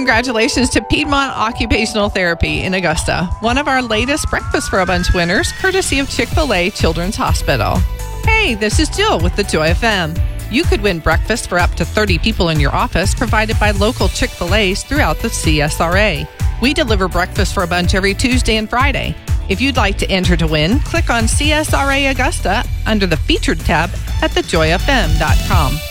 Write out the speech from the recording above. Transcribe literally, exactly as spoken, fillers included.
congratulations to Piedmont Occupational Therapy in Augusta, one of our latest Breakfast for a Bunch winners, courtesy of Chick-fil-A Children's Hospital. Hey, this is Jill with the Joy F M. You could win breakfast for up to thirty people in your office provided by local Chick-fil-A's throughout the C S R A. We deliver Breakfast for a Bunch every Tuesday and Friday. If you'd like to enter to win, click on C S R A Augusta under the Featured tab at the joy f m dot com.